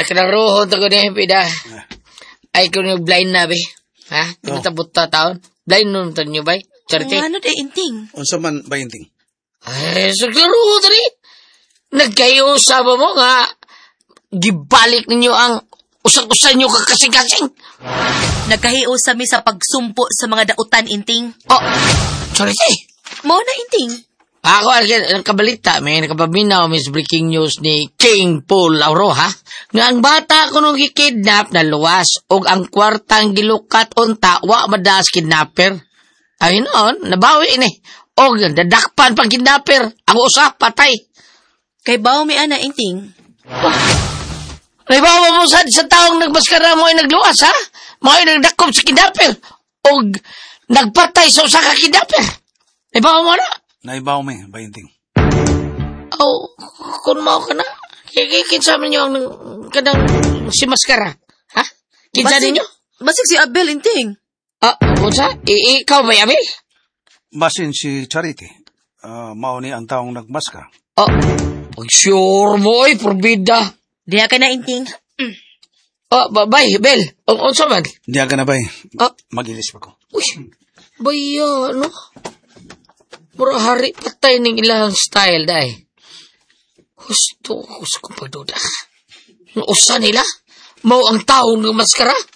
kanang rohon to ko niya, pida. Ay, kung yung blind na, be. Ha? Tabot ta taon. Blind nun to nyo, bay? Charity. Ano day, inting? Unsa man ba inting? Ay, saglaro, tari. Nagkayo-usaba mo nga. Gibalik ninyo ang usag-usag nyo kakasing-kasing. Nagkahiusami sa pagsumpo sa mga dautan, inting. Oh, Charity. Mo na, inting. Ako, ang kabalita, may nakapaminaw, Miss Breaking News ni King Paul Lauro, ha? Nga ang bata ko nung gikidnap na luwas, o ang kwartang gilukat unta, wa madaas kidnapper. Ay noon, nabawi ini. O, dadakpan pang kidnapper. Ang usa, patay. Kay bao may ana, inting. Naibawa mo sa taong nagmaskara mo ay nagluwas, ha? Mga ay nagdakop sa kidnapper. O, nagpatay sa usa ka kidnapper. Naibawa mo na? Naibaw may ba inting? Oh, kung mau ka na, kinsa ninyo ang kanang si Maskara. Ha? Kinsa ninyo? Basig si Abel, inting. Ah, kunsa? Ikaw ba, Abel? Basin si Charity. Mao ni ang taong nagmaska. Oh, pag sure mo ay porbida. Diya ka na, inting. Oh, bay, Bel. Unsa man? Diya ka na ba? Magilis pa ko. Uy, baya, no? Mura hari patay ning ilang style, day. Gusto ko pagduda. Usa nila? Mau ang taong ng maskara?